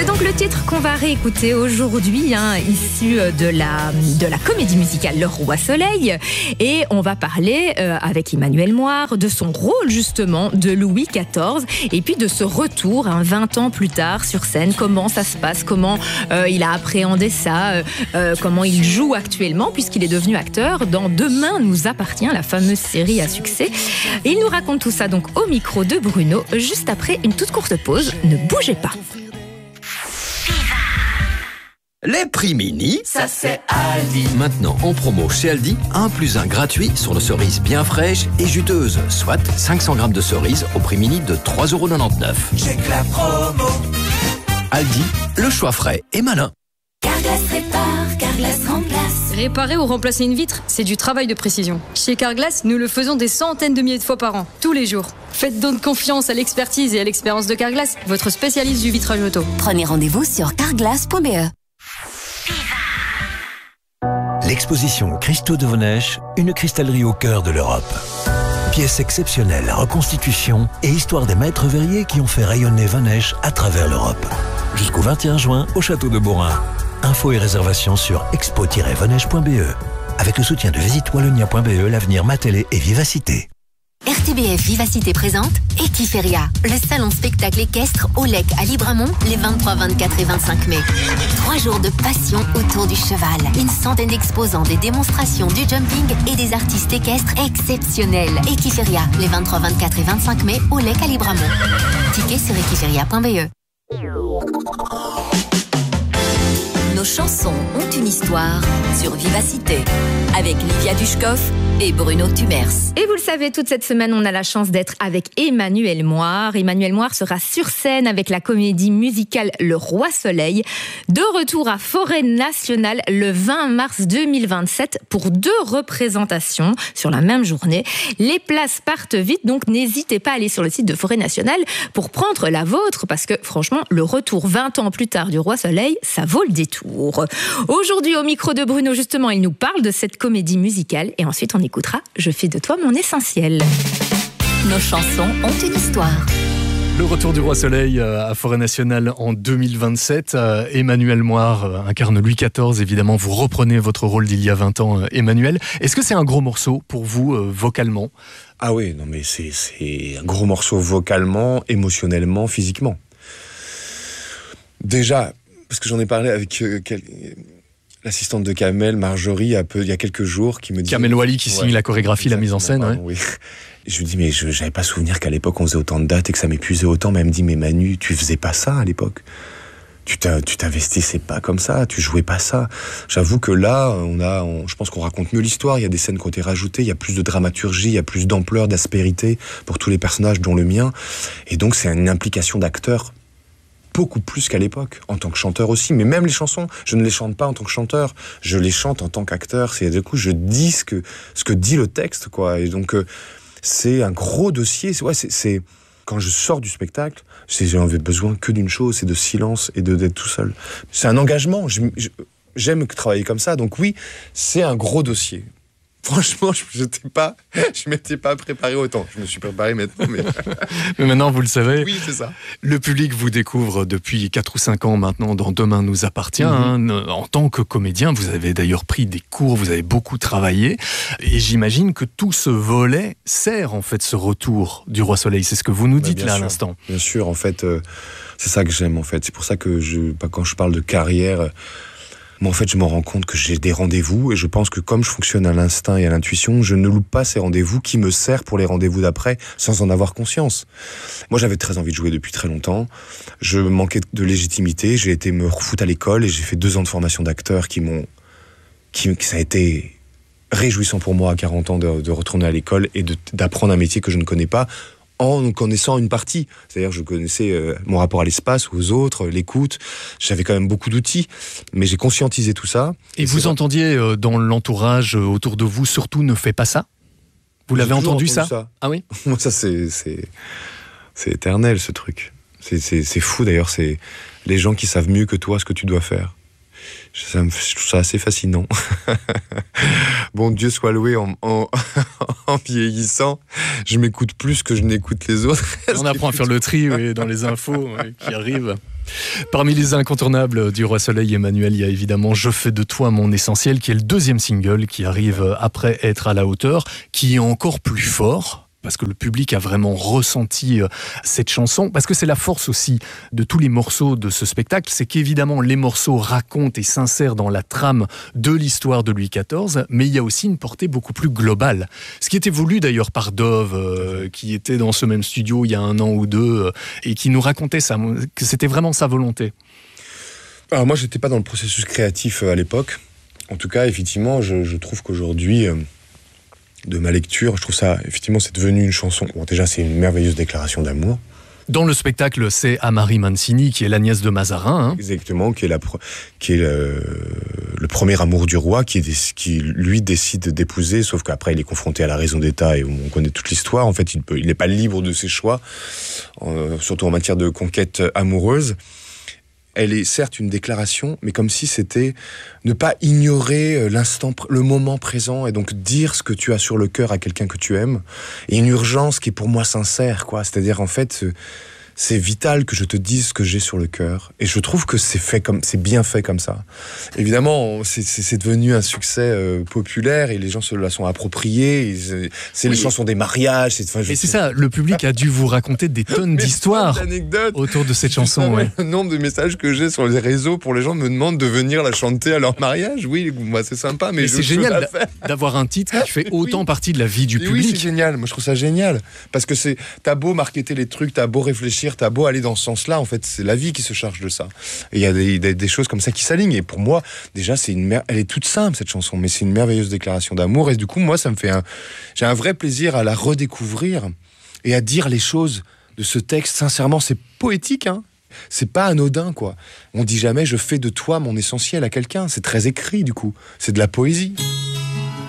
C'est donc le titre qu'on va réécouter aujourd'hui, issu de la comédie musicale Le Roi Soleil. Et on va parler avec Emmanuel Moire de son rôle justement de Louis XIV et puis de ce retour 20 ans plus tard sur scène. Comment ça se passe, comment il a appréhendé ça, comment il joue actuellement puisqu'il est devenu acteur dans Demain nous appartient, la fameuse série à succès. Et il nous raconte tout ça donc au micro de Bruno, juste après une toute courte pause. Ne bougez pas. Les prix mini, ça c'est Aldi. Maintenant en promo chez Aldi, 1 + 1 gratuit sur nos cerises bien fraîches et juteuses, soit 500 grammes de cerises au prix mini de 3,99 €. Check la promo. Aldi, le choix frais et malin. Carglass répare, Carglass remplace. Réparer ou remplacer une vitre, c'est du travail de précision. Chez Carglass, nous le faisons des centaines de milliers de fois par an, tous les jours. Faites donc confiance à l'expertise et à l'expérience de Carglass, votre spécialiste du vitrage auto. Prenez rendez-vous sur carglass.be. L'exposition Christo de Vonèche, une cristallerie au cœur de l'Europe. Pièces exceptionnelles, reconstitutions et histoire des maîtres verriers qui ont fait rayonner Vonèche à travers l'Europe. Jusqu'au 21 juin au château de Beaurain. Infos et réservations sur expo-vonèche.be. Avec le soutien de Visite Wallonia.be, l'avenir ma télé et Vivacité. RTBF Vivacité présente Equiferia, le salon spectacle équestre au Lec à Libramont les 23, 24 et 25 mai. 3 jours de passion autour du cheval. Une centaine d'exposants, des démonstrations, du jumping et des artistes équestres exceptionnels. Equiferia, les 23, 24 et 25 mai au Lec à Libramont. Tickets sur equiferia.be. Nos chansons ont une histoire sur Vivacité avec Livia Dushkov et Bruno Tumers. Et vous le savez, toute cette semaine, on a la chance d'être avec Emmanuel Moire. Emmanuel Moire sera sur scène avec la comédie musicale Le Roi Soleil, de retour à Forêt Nationale le 20 mars 2027 pour 2 représentations sur la même journée. Les places partent vite, donc n'hésitez pas à aller sur le site de Forêt Nationale pour prendre la vôtre, parce que franchement, le retour 20 ans plus tard du Roi Soleil, ça vaut le détour. Aujourd'hui, au micro de Bruno, justement, il nous parle de cette comédie musicale et ensuite on écoutera « Je fais de toi mon essentiel ». Nos chansons ont une histoire. Le retour du Roi Soleil à Forêt Nationale en 2027. Emmanuel Moire incarne Louis XIV, évidemment. Vous reprenez votre rôle d'il y a 20 ans, Emmanuel. Est-ce que c'est un gros morceau pour vous, vocalement ? Ah oui, non mais c'est un gros morceau vocalement, émotionnellement, physiquement. Déjà, parce que j'en ai parlé avec l'assistante de Kamel, Marjorie, il y a quelques jours, qui me dit... Kamel Wally qui signe la chorégraphie, la mise en scène. Pardon, oui. Je lui dis, mais je n'avais pas souvenir qu'à l'époque on faisait autant de dates et que ça m'épuisait autant. Mais elle me dit, mais Manu, tu faisais pas ça à l'époque. Tu t'investissais pas comme ça, tu jouais pas ça. J'avoue que là, je pense qu'on raconte mieux l'histoire. Il y a des scènes qui ont été rajoutées, il y a plus de dramaturgie, il y a plus d'ampleur, d'aspérité pour tous les personnages, dont le mien. Et donc c'est une implication d'acteur beaucoup plus qu'à l'époque, en tant que chanteur aussi. Mais même les chansons, je ne les chante pas en tant que chanteur, je les chante en tant qu'acteur. C'est du coup, je dis ce que dit le texte, quoi. Et donc, c'est un gros dossier. C'est quand je sors du spectacle, j'avais besoin que d'une chose, c'est de silence et d'être tout seul. C'est un engagement. J'aime travailler comme ça. Donc oui, c'est un gros dossier. Franchement, je m'étais pas préparé autant. Je me suis préparé maintenant, mais... Mais maintenant, vous le savez. Oui, c'est ça. Le public vous découvre depuis 4 ou 5 ans maintenant dans Demain nous appartient. En tant que comédien, vous avez d'ailleurs pris des cours, vous avez beaucoup travaillé. Et j'imagine que tout ce volet sert en fait ce retour du Roi Soleil. C'est ce que vous nous dites là à l'instant. Bien sûr, en fait, c'est ça que j'aime en fait. C'est pour ça que quand je parle de carrière... Moi, en fait, je me rends compte que j'ai des rendez-vous et je pense que comme je fonctionne à l'instinct et à l'intuition, je ne loupe pas ces rendez-vous qui me servent pour les rendez-vous d'après sans en avoir conscience. Moi, j'avais très envie de jouer depuis très longtemps. Je manquais de légitimité. J'ai été me refoutre à l'école et j'ai fait 2 ans de formation d'acteur ça a été réjouissant pour moi à 40 ans de retourner à l'école et d'apprendre un métier que je ne connais pas, en connaissant une partie. C'est-à-dire, je connaissais mon rapport à l'espace, aux autres, l'écoute. J'avais quand même beaucoup d'outils, mais j'ai conscientisé tout ça. Et vous entendiez dans l'entourage autour de vous, surtout ne fais pas ça ? Vous l'avez entendu ça ? Ah oui ? Moi, ça, c'est éternel, ce truc. C'est fou, d'ailleurs. C'est les gens qui savent mieux que toi ce que tu dois faire. Je trouve ça assez fascinant. Bon, Dieu soit loué, en vieillissant, je m'écoute plus que je n'écoute les autres. On apprend à faire le tri dans les infos qui arrivent. Parmi les incontournables du Roi Soleil, Emmanuel, il y a évidemment Je fais de toi mon essentiel, qui est le deuxième single qui arrive après Être à la hauteur, qui est encore plus fort. Parce que le public a vraiment ressenti cette chanson, parce que c'est la force aussi de tous les morceaux de ce spectacle, c'est qu'évidemment les morceaux racontent et s'insèrent dans la trame de l'histoire de Louis XIV, mais il y a aussi une portée beaucoup plus globale. Ce qui était voulu d'ailleurs par Dove, qui était dans ce même studio il y a 1 an ou 2, et qui nous racontait ça, que c'était vraiment sa volonté. Alors moi, j'étais pas dans le processus créatif à l'époque. En tout cas, effectivement, je trouve qu'aujourd'hui... de ma lecture, je trouve ça, effectivement, c'est devenu une chanson. Bon, déjà, c'est une merveilleuse déclaration d'amour. Dans le spectacle, c'est Amari Mancini, qui est la nièce de Mazarin. Hein. Exactement, qui est le premier amour du roi, qui lui décide d'épouser, sauf qu'après, il est confronté à la raison d'État et on connaît toute l'histoire. En fait, il n'est pas libre de ses choix, surtout en matière de conquête amoureuse. Elle est certes une déclaration, mais comme si c'était ne pas ignorer l'instant, le moment présent, et donc dire ce que tu as sur le cœur à quelqu'un que tu aimes. Et une urgence qui est pour moi sincère, quoi. C'est-à-dire, en fait, c'est vital que je te dise ce que j'ai sur le cœur. Et je trouve que c'est bien fait comme ça. Évidemment, c'est devenu un succès populaire et les gens se la sont appropriés. C'est les chansons des mariages. Et c'est ça, le public a dû vous raconter des tonnes d'histoires autour de cette chanson. Ouais. Le nombre de messages que j'ai sur les réseaux pour les gens me demandent de venir la chanter à leur mariage. Oui, moi c'est sympa, mais c'est génial d'avoir un titre qui fait autant partie de la vie du public. Oui, c'est génial. Moi je trouve ça génial parce que t'as beau marketer les trucs, t'as beau réfléchir, t'as beau aller dans ce sens-là, en fait, c'est la vie qui se charge de ça. Et il y a des choses comme ça qui s'alignent. Et pour moi, déjà, elle est toute simple, cette chanson, mais c'est une merveilleuse déclaration d'amour. Et du coup, moi, j'ai un vrai plaisir à la redécouvrir et à dire les choses de ce texte. Sincèrement, c'est poétique, hein. C'est pas anodin, quoi. On dit jamais « je fais de toi mon essentiel » à quelqu'un. C'est très écrit, du coup. C'est de la poésie.